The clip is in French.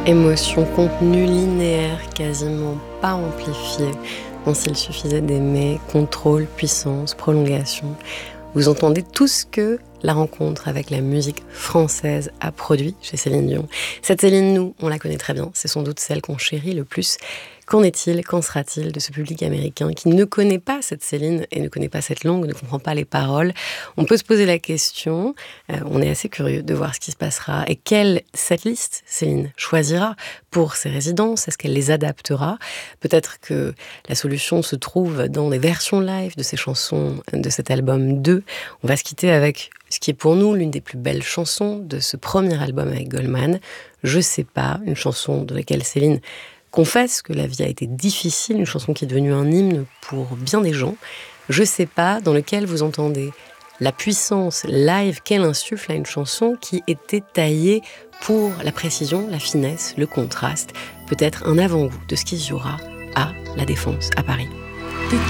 Émotion, contenu linéaire, quasiment pas amplifié, dont s'il suffisait d'aimer, contrôle, puissance, prolongation. Vous entendez tout ce que la rencontre avec la musique française a produit chez Céline Dion. Cette Céline, nous, on la connaît très bien, c'est sans doute celle qu'on chérit le plus. Qu'en est-il, qu'en sera-t-il de ce public américain qui ne connaît pas cette Céline et ne connaît pas cette langue, ne comprend pas les paroles? On peut se poser la question, on est assez curieux de voir ce qui se passera et quelle setlist Céline choisira pour ses résidences. Est-ce qu'elle les adaptera? Peut-être que la solution se trouve dans des versions live de ces chansons de cet album 2. On va se quitter avec ce qui est pour nous l'une des plus belles chansons de ce premier album avec Goldman. Je sais pas, une chanson de laquelle Céline confesse que la vie a été difficile, une chanson qui est devenue un hymne pour bien des gens. Je sais pas, dans lequel vous entendez la puissance live qu'elle insuffle à une chanson qui était taillée pour la précision, la finesse, le contraste, peut-être un avant-goût de ce qui se jouera à La Défense, à Paris.